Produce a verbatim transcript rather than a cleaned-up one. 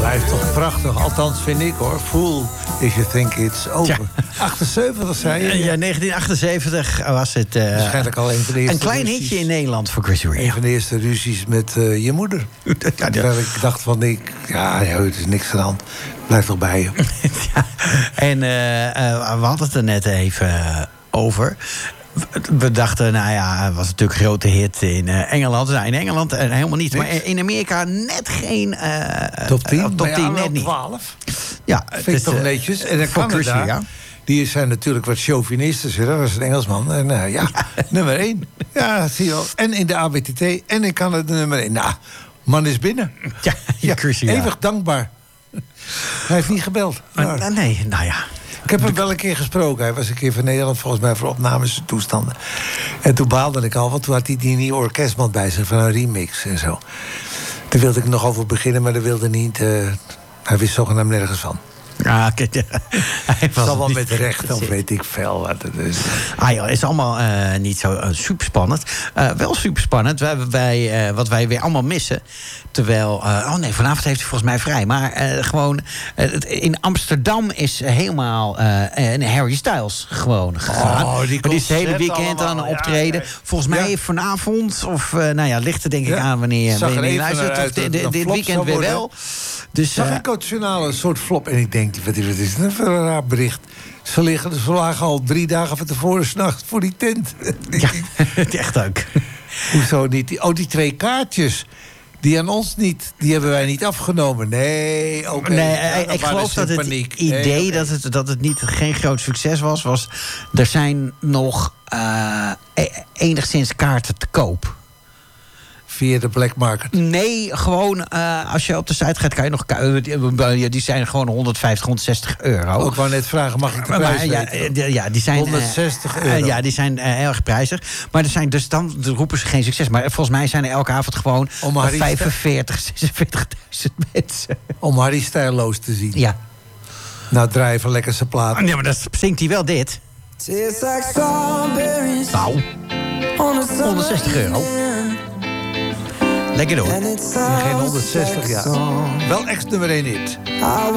blijft toch prachtig. Althans vind ik hoor. Fool if you think it's over. Ja. achtenzeventig zei je? Ja, negentien achtenzeventig was het... Uh, Waarschijnlijk al een van de eerste Een klein ruzies. hitje in Nederland voor Chris Rea. Een van de eerste ruzies met uh, je moeder. Ja, ja. Terwijl ik dacht van, ik, ja, ja, het is niks aan de hand. Blijf toch bij je. Ja. En uh, uh, we hadden het er net even uh, over... We dachten, nou ja, het was natuurlijk een grote hit in uh, Engeland. Nou, in Engeland uh, helemaal niet. Niks. Maar in Amerika net geen... Uh, top tien? Uh, top tien, ja, net niet. twaalf. Ja, vind ik toch uh, netjes. En dan Canada, ja. Die zijn natuurlijk wat chauvinisten. Dat was een Engelsman. En uh, ja, nummer één. Ja, dat zie je wel. En in de A B T T en in Canada nummer één. Nou, man is binnen. Ja, ja, Chris, ja. Eeuwig dankbaar. Hij heeft niet gebeld. Uh, nee, nou ja. Ik heb hem wel een keer gesproken. Hij was een keer van Nederland, volgens mij, voor opnames toestanden. En toen baalde ik al, want toen had hij die nieuwe orkestband bij zich van een remix en zo. Toen wilde ik er nog over beginnen, maar dat wilde niet. Uh, hij wist zogenaamd nergens van. Ah, okay, ja. Het zal wel met recht, of weet ik veel wat het is. Ah joh, het is allemaal uh, niet zo uh, super spannend. Uh, wel super spannend, wij, wij, uh, wat wij weer allemaal missen. Terwijl, uh, oh nee, vanavond heeft hij volgens mij vrij. Maar uh, gewoon, uh, in Amsterdam is helemaal uh, Harry Styles gewoon gegaan. Oh, die, die is het hele weekend aan optreden. Ja, ja. Volgens mij ja. vanavond, of uh, nou ja, ligt er denk ik ja. aan wanneer je luistert. Of de, de, dit weekend weer wel. Dus, Zag uh, ik ook journaal een soort flop. En ik denk, wat is dat voor een raar bericht? Ze liggen, ze lagen al drie dagen van tevoren 's nachts voor die tent. Ja, echt ook. Hoezo niet? Die, oh, die twee kaartjes. Die aan ons niet, die hebben wij niet afgenomen. Nee, oké. Okay. Nee, ja, ik geloof dat het paniek. idee nee, okay. dat, het, dat het niet, geen groot succes was, was... er zijn nog uh, enigszins kaarten te koop. Via de black market? Nee, gewoon uh, als je op de site gaat, kan je nog... Die, die zijn gewoon honderdvijftig, honderdzestig euro. Ik wou net vragen, mag ik de prijs maar, weten? Ja, ja, die zijn... honderdzestig euro. Uh, ja, die zijn uh, heel erg prijzig. Maar er zijn dus dan roepen ze geen succes. Maar volgens mij zijn er elke avond gewoon vijfenveertig, zesenveertigduizend mensen. Om Harry stijlloos te zien. Ja. Nou, draai even lekker zijn plaat. Ja, maar dan zingt hij wel dit. Nou, honderdzestig euro. Lekker hoor. Geen honderdzestig, ja. Wel ex nummer één hit.